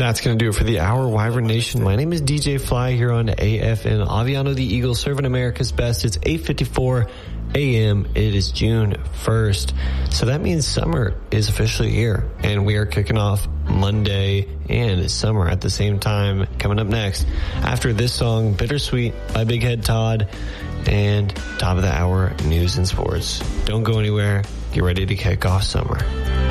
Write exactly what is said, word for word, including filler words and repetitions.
That's going to do it for the hour, Wyvern Nation. My name is D J Fly here on A F N Aviano, the Eagle, serving America's best. It's eight fifty-four a.m. It is June first. So that means summer is officially here. And we are kicking off Monday and summer at the same time. Coming up next, after this song, Bittersweet by Big Head Todd, and top of the hour, news and sports. Don't go anywhere. Get ready to kick off summer.